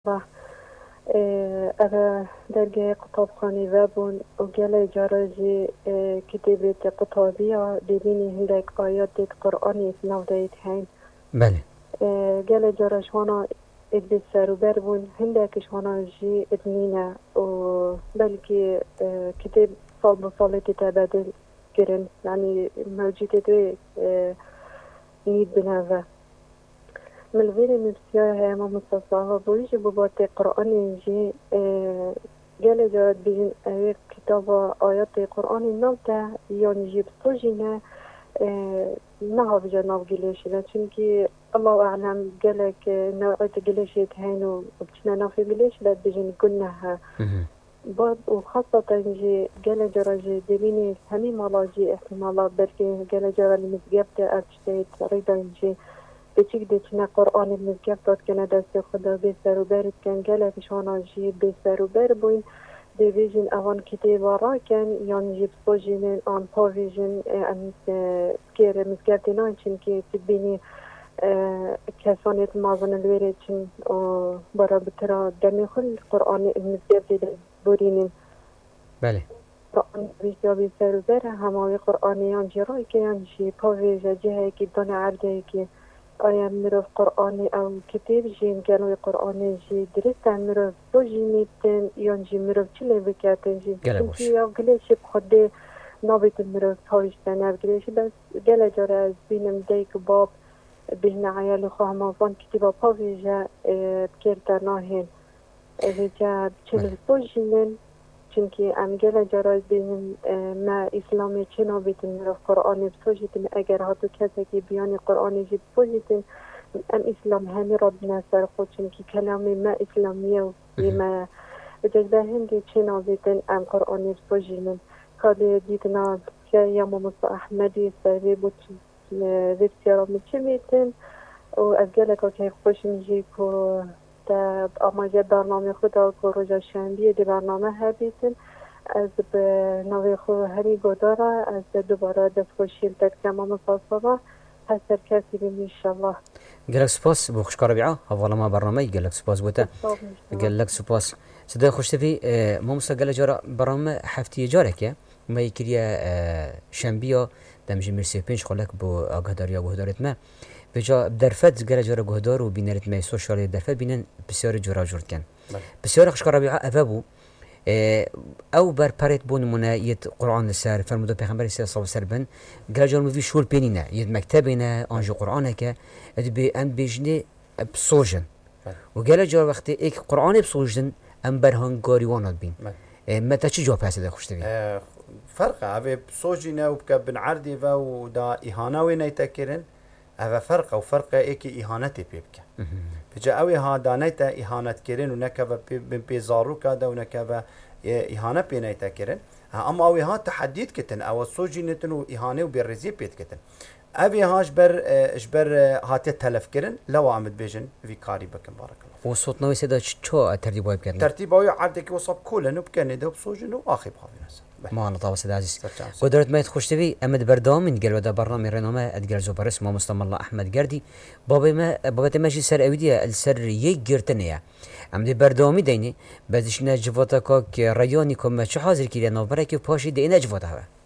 الله. أنا درجة قطابخاني بابون وجالي جراجي كتابة قطابية ديني هندك آيات قرآني في نوضيت هين بله جالي جراج هنا إدلس ساروبر بون هندك هنا جي ادنينا وبلكي كتاب صلب صلي تتبادل كرن يعني موجودة نيد بنافا من الغير نفسها ما مستصعبة بويجي بباطي قرآن جي جالي جارد بين أويك كتابة آيات قرآن النوتة يعني جيب صجينا نهب جناب جليشنا چونكي الله أعلم جالك نوعية جليشة هينو وبتنا نافي جليش لا بجن كنها بعد وخاصة جي جالي جراجي دليني همي مالاجي احتمالات بلكي جالي جارد المزجابتة أبشتيت ريدا جي بچیک دیچنا قرآن مزگف داد که ندست خدا به سر و برد کن گله کشانا جی به سر و بر بوین دیویژن اوان کتیب را کن یان جیب سوژین آن پاویژن ان سکیر مزگف دینان چون که تبینی کسانیت مازن الویره چون برا بترا دمی خل قرآن مزگف دیده بورینین بله قرآن بیشتر به سر و بر همه قرآنیان جی رای که یان جی پاویژه جهه که دانه عرده که آیا مروف قرآنی او کتاب جین گلوی قرآنی جی درست مروف دو جینیتن یان جی مروف چلی بکاتن جی چونکی یا گلیشی بخوده نابیت مروف تاویشتن او گلیشی بس گله جاره از بینم دیک باب بین عیال خواه مافان کتیبا پاویجا بکرتا ناهین ویجا چلی دو جینن چونکی ام گله جاره بینم ما اسلامی چه نابیت مروف قرآنی بسوجیتن اگر هاتو کسی که بیانی قرآنی جی بسوجیتن ام اسلام همی را بناستر خود چونکی کلامی ما اسلامیه و ما جذبه هنگی چه نابیتن ام قرآنی بسوجیتن کالی دیدنا که یا مصطفى احمدی سروی بود ویب سیارا چه میتن و از گله که خوش میجی که تا آماجه برنامه خود که روژا شنبیه دی برنامه ها بیتن از به نوی خو هری گداره از دوباره دست خوشیل تکم مصاصبه هستر کسی بیم انشالله قال لك سباس بو خشكار ربيعه هذا ما برنامج قال لك سباس بوتا قال لك سباس صدق خوش تبي مو مستقل جرا برنامج حفتي جارك يا ما يكريا شنبيه دمج مرسي بينش خلك بو اقدر يا غدارت ما بجا درفت قال جرا غدار وبينرت ما سوشيال درفت بينن بسيار جرا جورت كان بسيار خشكار ربيعه افابو او بر پرت بون منا يت قرآن السر فرموده پیغمبر صلی الله علیه و سلم قال جال مفي شول بيننا يت مكتبنا انج قرآنك ادبي ام بيجني بسوجن وقال جال وقت اك قرآن بسوجن ام برهان غاريوان بين متى چي جواب هسه خوش تبي فرق ابي بسوجنا وبك بن عردي و دا اهانه وين يتكرن هذا فرق او فرق اكي اهانتي بيبك بجا اوي ها دانيتا اهانت كرين ونكبه بيزارو كذا ونكبه اهانه بينيتا كرين اما اوي ها تحديد كتن او سوجينتن واهانه وبالرزي بيت كتن ابي ها اجبر هاتي تلف كرين لو عمد بيجن في كاري بكم بارك الله وصوت نوي سدا شو ترتيب وايب كان ترتيب اوي عندك وصب كله نبكن ده بسوجن واخي بخافي ناس ما أنا طاوس عزيز قدرت ما يتخش تبي أمد بردام من قال وده برنامج رنامة أدقر زوبرس ما مستمر الله أحمد قردي بابا تمشي سر أودية السر يجرتنيا عمدي بردامي ديني بدش نجفاتك رياني كم شو حاضر كده نوبرك وباشي دينا جفاتها